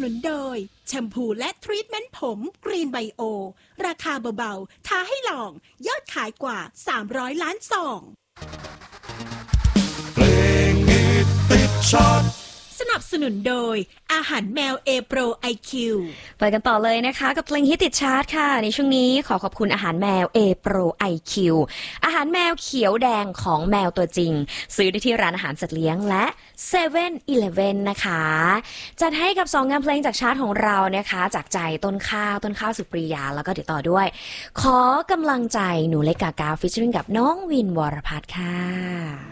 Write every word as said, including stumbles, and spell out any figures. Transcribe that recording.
นุนโดยแชมพูและทรีทเมนต์ผมกรีนไบโอราคาเบาๆท้าให้ลองยอดขายกว่าสามร้อยล้านซองเพลงฮิตติดชาร์ตสนับสนุนโดยอาหารแมว A Pro ไอ คิวเปิดกันต่อเลยนะคะกับเพลงฮิตติดชาร์ตค่ะในช่วงนี้ขอขอบคุณอาหารแมว A Pro ไอ คิว อาหารแมวเขียวแดงของแมวตัวจริงซื้อได้ที่ร้านอาหารสัตว์เลี้ยงและ เซเว่น อีเลฟเว่น นะคะจัดให้กับสองงานเพลงจากชาร์ตของเรานะคะจากใจต้นข้าวต้นข้าวสุปรียาแล้วก็ติดต่อด้วยขอกำลังใจหนูเล็กกากาฟิชชิ่งกับน้องวินวรพัฒน์ค่ะ